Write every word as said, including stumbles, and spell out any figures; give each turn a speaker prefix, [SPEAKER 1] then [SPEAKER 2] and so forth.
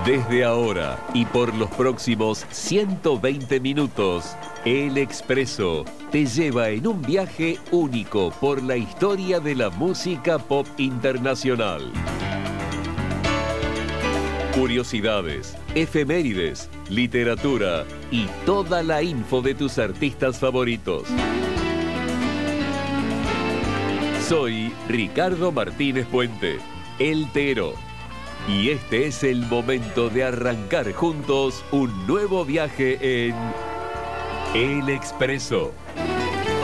[SPEAKER 1] Desde ahora y por los próximos ciento veinte minutos, El Expreso te lleva en un viaje único por la historia de la música pop internacional. Curiosidades, efemérides, literatura y toda la info de tus artistas favoritos. Soy Ricardo Martínez Puente, El Tero. Y este es el momento de arrancar juntos un nuevo viaje en El Expreso.